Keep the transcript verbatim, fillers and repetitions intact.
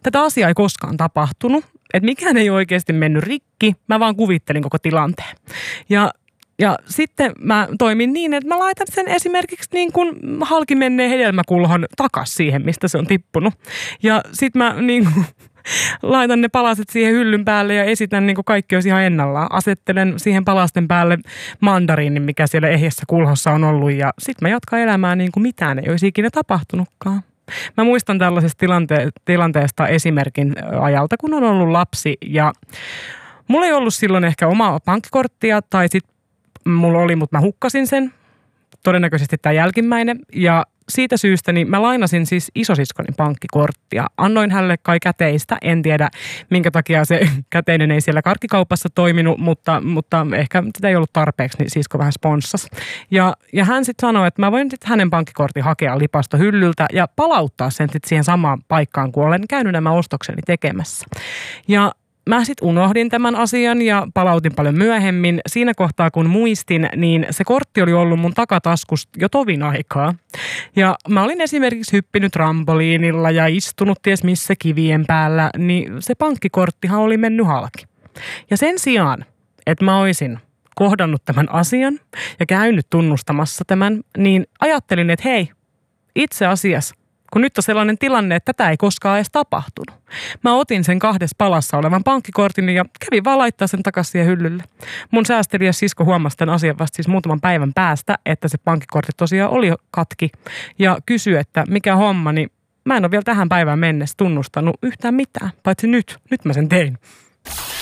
tätä asiaa ei koskaan tapahtunut. Että mikään ei oikeasti mennyt rikki, mä vaan kuvittelin koko tilanteen. Ja Ja sitten mä toimin niin, että mä laitan sen esimerkiksi niin kuin halki menneen hedelmäkulhon takas siihen, mistä se on tippunut. Ja sitten mä niin kuin laitan ne palaset siihen hyllyn päälle ja esitän niin kuin kaikki olisi ihan ennallaan. Asettelen siihen palasten päälle mandariinin, mikä siellä ehjässä kulhossa on ollut. Ja sitten mä jatkan elämää niin kuin mitään ei olisi ikinä tapahtunutkaan. Mä muistan tällaisesta tilante- tilanteesta esimerkin ajalta, kun on ollut lapsi ja mulla ei ollut silloin ehkä omaa pankkikorttia tai sitten mulla oli, mutta mä hukkasin sen, todennäköisesti tämä jälkimmäinen. Ja siitä syystä niin mä lainasin siis isosiskoni pankkikorttia. Annoin hänelle kai käteistä, en tiedä minkä takia se käteinen ei siellä karkkikaupassa toiminut, mutta, mutta ehkä sitä ei ollut tarpeeksi, niin sisko vähän sponssasi. Ja, ja hän sitten sanoi, että mä voin sitten hänen pankkikortin hakea lipastohyllyltä ja palauttaa sen sitten siihen samaan paikkaan, kun olen käynyt nämä ostokseni tekemässä. Ja mä sitten unohdin tämän asian ja palautin paljon myöhemmin. Siinä kohtaa, kun muistin, niin se kortti oli ollut mun takataskusta jo tovin aikaa. Ja mä olin esimerkiksi hyppinyt trampoliinilla ja istunut ties missä kivien päällä, niin se pankkikorttihan oli mennyt halki. Ja sen sijaan, että mä olisin kohdannut tämän asian ja käynyt tunnustamassa tämän, niin ajattelin, että hei, itse asiassa, kun nyt on sellainen tilanne, että tätä ei koskaan edes tapahtunut. Mä otin sen kahdessa palassa olevan pankkikortin ja kävin vaan laittaa sen takaisin siihen hyllylle. Mun säästeliäs sisko huomasi tämän asian vasta siis muutaman päivän päästä, että se pankkikortti tosiaan oli katki. Ja kysyi, että mikä homma, niin mä en ole vielä tähän päivään mennessä tunnustanut yhtään mitään, paitsi nyt. Nyt mä sen tein.